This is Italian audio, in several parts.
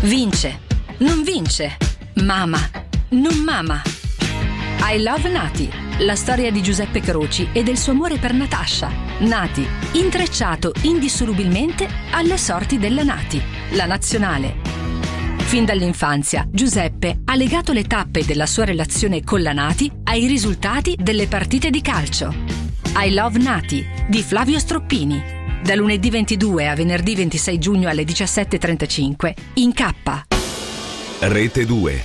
Vince, non vince, mama, non mama. I Love Nati, la storia di Giuseppe Croci e del suo amore per Natascia. Nati, intrecciato indissolubilmente alle sorti della Nati, la nazionale. Fin dall'infanzia, Giuseppe ha legato le tappe della sua relazione con la Nati ai risultati delle partite di calcio. I Love Nati, di Flavio Stroppini. Da lunedì 22 a venerdì 26 giugno alle 17:35 in K. Rete 2.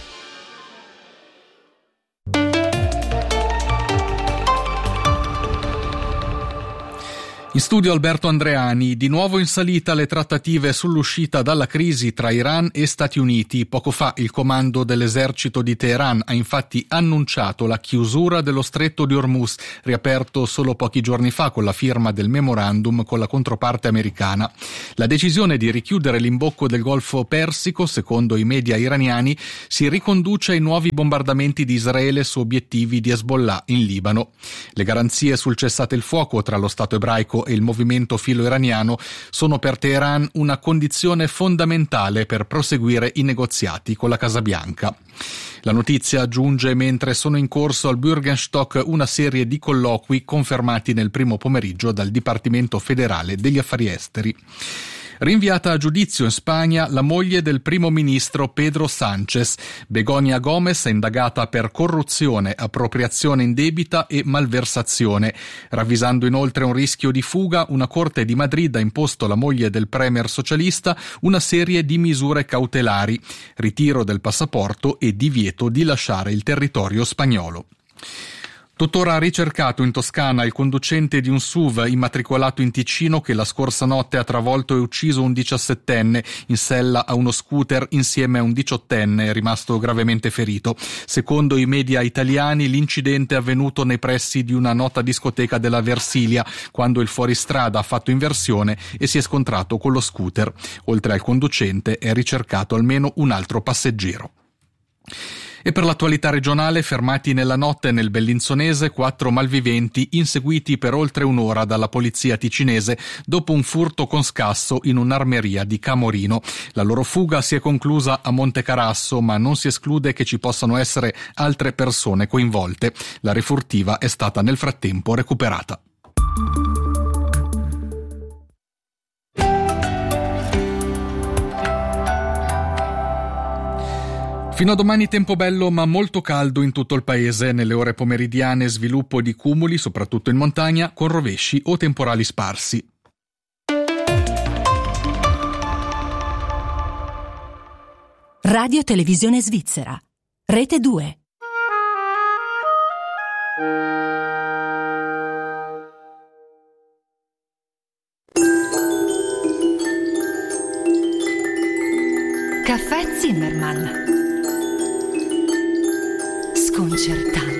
In studio Alberto Andreani. Di nuovo in salita le trattative sull'uscita dalla crisi tra Iran e Stati Uniti. Poco fa il comando dell'esercito di Teheran ha infatti annunciato la chiusura dello stretto di Hormuz, riaperto solo pochi giorni fa con la firma del memorandum con la controparte americana. La decisione di richiudere l'imbocco del Golfo Persico, secondo i media iraniani, si riconduce ai nuovi bombardamenti di Israele su obiettivi di Hezbollah in Libano. Le garanzie sul cessate il fuoco tra lo Stato ebraico e il movimento filo-iraniano sono per Teheran una condizione fondamentale per proseguire i negoziati con la Casa Bianca. La notizia giunge mentre sono in corso al Bürgerstock una serie di colloqui confermati nel primo pomeriggio dal Dipartimento federale degli affari esteri. Rinviata a giudizio in Spagna la moglie del primo ministro Pedro Sánchez. Begoña Gómez è indagata per corruzione, appropriazione indebita e malversazione. Ravvisando inoltre un rischio di fuga, una corte di Madrid ha imposto alla moglie del premier socialista una serie di misure cautelari: ritiro del passaporto e divieto di lasciare il territorio spagnolo. Tuttora ricercato in Toscana il conducente di un SUV immatricolato in Ticino che la scorsa notte ha travolto e ucciso un 17enne in sella a uno scooter insieme a un 18enne rimasto gravemente ferito. Secondo i media italiani l'incidente è avvenuto nei pressi di una nota discoteca della Versilia, quando il fuoristrada ha fatto inversione e si è scontrato con lo scooter. Oltre al conducente è ricercato almeno un altro passeggero. E per l'attualità regionale, fermati nella notte nel Bellinzonese 4 malviventi inseguiti per oltre un'ora dalla polizia ticinese dopo un furto con scasso in un'armeria di Camorino. La loro fuga si è conclusa a Montecarasso, ma non si esclude che ci possano essere altre persone coinvolte. La refurtiva è stata nel frattempo recuperata. Fino a domani tempo bello ma molto caldo in tutto il paese. Nelle ore pomeridiane sviluppo di cumuli, soprattutto in montagna, con rovesci o temporali sparsi. Radio Televisione Svizzera. Rete 2. Caffè Zimmermann. Sconcertante.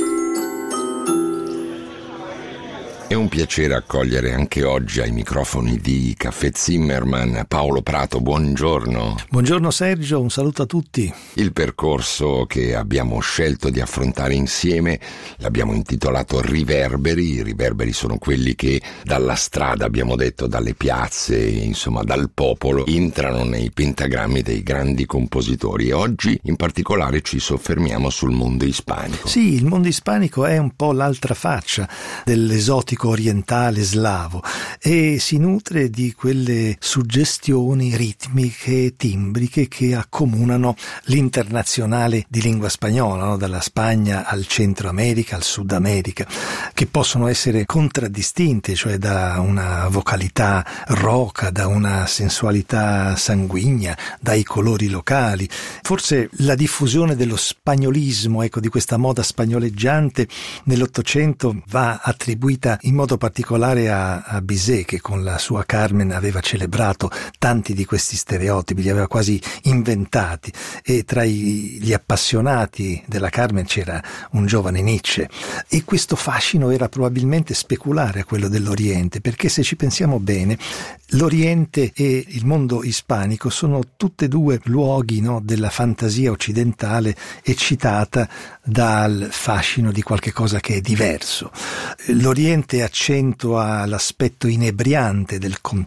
È un piacere accogliere anche oggi ai microfoni di Caffè Zimmermann Paolo Prato, buongiorno. Buongiorno Sergio, un saluto a tutti. Il percorso che abbiamo scelto di affrontare insieme l'abbiamo intitolato Riverberi. I riverberi sono quelli che dalla strada, abbiamo detto, dalle piazze, insomma dal popolo, entrano nei pentagrammi dei grandi compositori. E oggi in particolare ci soffermiamo sul mondo ispanico. Sì, il mondo ispanico è un po' l'altra faccia dell'esotico orientale slavo e si nutre di quelle suggestioni ritmiche, timbriche che accomunano l'internazionale di lingua spagnola, no? Dalla Spagna al Centro America, al Sud America, che possono essere contraddistinte, cioè da una vocalità roca, da una sensualità sanguigna, dai colori locali. Forse la diffusione dello spagnolismo, ecco, di questa moda spagnoleggiante nell'Ottocento va attribuita in modo particolare a Bizet, che con la sua Carmen aveva celebrato tanti di questi stereotipi, li aveva quasi inventati, e tra gli appassionati della Carmen c'era un giovane Nietzsche, e questo fascino era probabilmente speculare a quello dell'Oriente, perché se ci pensiamo bene l'Oriente e il mondo ispanico sono tutte e due luoghi, no, della fantasia occidentale eccitata dal fascino di qualche cosa che è diverso. L'Oriente accentua l'aspetto inebriante del contatto,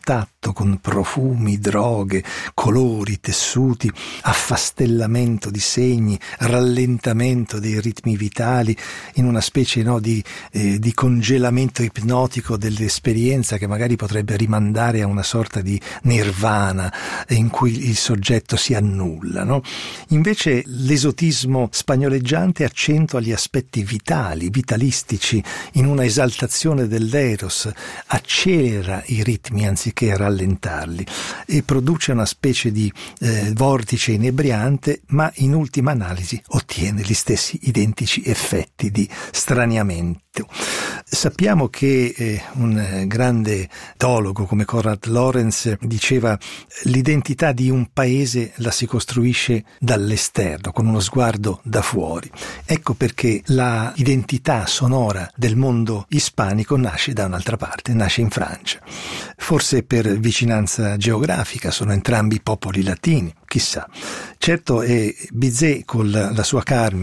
contatto con profumi, droghe, colori, tessuti, affastellamento di segni, rallentamento dei ritmi vitali, in una specie di congelamento ipnotico dell'esperienza che magari potrebbe rimandare a una sorta di nirvana in cui il soggetto si annulla, no? Invece l'esotismo spagnoleggiante accentua gli aspetti vitali, vitalistici, in una esaltazione dell'eros, accelera i ritmi anziché rallentarli e produce una specie di vortice inebriante, ma in ultima analisi ottiene gli stessi identici effetti di straniamento. Sappiamo che un grande teologo come Konrad Lorenz diceva: l'identità di un paese la si costruisce dall'esterno, con uno sguardo da fuori. Ecco perché la identità sonora del mondo ispanico nasce da un'altra parte, nasce in Francia. Forse per vicinanza geografica, sono entrambi popoli latini, chissà. Certo è Bizet con la sua Carmen